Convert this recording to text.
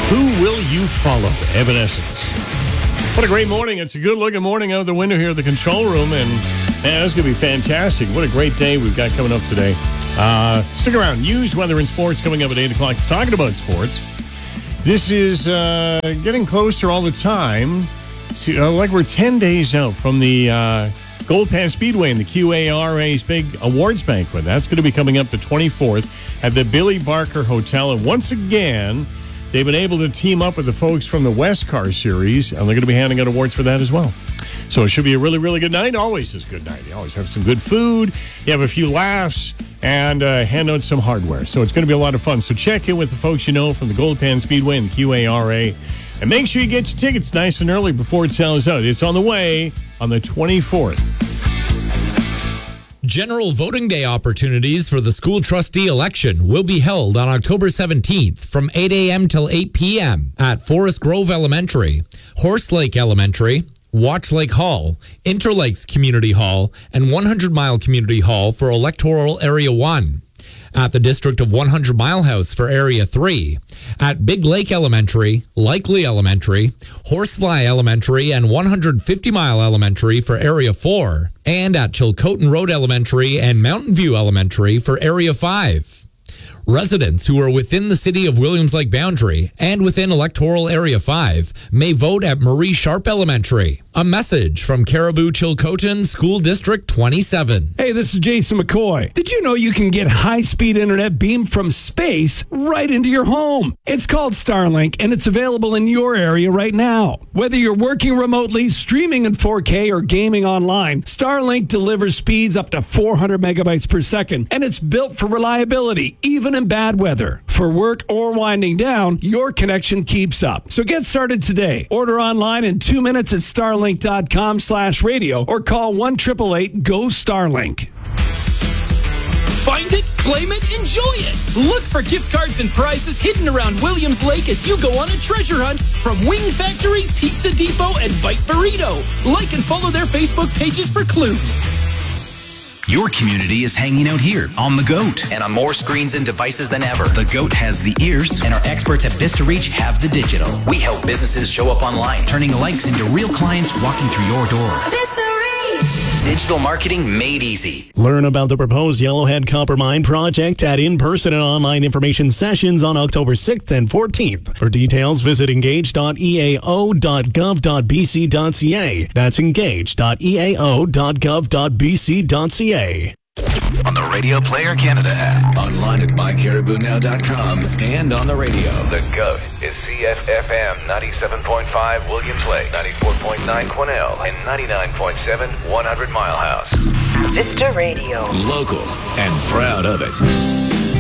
Who will you follow? Evanescence. What a great morning. It's a good-looking morning out of the window here at the control room, and man, it's going to be fantastic. What a great day we've got coming up today. Stick around. News, weather, and sports coming up at 8 o'clock. Talking about sports. This is getting closer all the time. To, like we're 10 days out from the Gold Pass Speedway and the QARA's big awards banquet. That's going to be coming up the 24th at the Billy Barker Hotel. And once again, they've been able to team up with the folks from the West Car Series, and they're going to be handing out awards for that as well. So it should be a really, really good night. Always is a good night. You always have some good food, you have a few laughs, and hand out some hardware. So it's going to be a lot of fun. So check in with the folks you know from the Gold Pan Speedway and the QARA, and make sure you get your tickets nice and early before it sells out. It's on the way on the 24th. General voting day opportunities for the school trustee election will be held on October 17th from 8 a.m. till 8 p.m. at Forest Grove Elementary, Horse Lake Elementary, Watch Lake Hall, Interlakes Community Hall, and 100 Mile Community Hall for Electoral Area 1. At the District of 100 Mile House for Area 3, at Big Lake Elementary, Likely Elementary, Horsefly Elementary, and 150 Mile Elementary for Area 4, and at Chilcotin Road Elementary and Mountain View Elementary for Area 5. Residents who are within the City of Williams Lake boundary and within Electoral Area 5 may vote at Marie Sharp Elementary. A message from Caribou Chilcotin School District 27. Hey, this is Jason McCoy. Did you know you can get high-speed internet beamed from space right into your home? It's called Starlink, and it's available in your area right now. Whether you're working remotely, streaming in 4K, or gaming online, Starlink delivers speeds up to 400 megabytes per second, and it's built for reliability, even in bad weather. For work or winding down, your connection keeps up. So get started today. Order online in 2 minutes at starlink.com/radio or call 1-888-GO-STARLINK. Find it, claim it, enjoy it. Look for gift cards and prizes hidden around Williams Lake as you go on a treasure hunt from Wing Factory, Pizza Depot, and Bite Burrito. Like and follow their Facebook pages for clues. Your community is hanging out here on The GOAT and on more screens and devices than ever. The GOAT has the ears, and our experts at Vista Reach have the digital. We help businesses show up online, turning likes into real clients walking through your door. Vista Reach! Digital marketing made easy. Learn about the proposed Yellowhead Copper Mine project at in-person and online information sessions on October 6th and 14th. For details, visit engage.eao.gov.bc.ca. That's engage.eao.gov.bc.ca. On the Radio Player Canada app. Online at mycaribounow.com and on the radio. The GOAT is CFFM 97.5 Williams Lake, 94.9 Quesnel, and 99.7 100 Mile House. Vista Radio. Local and proud of it.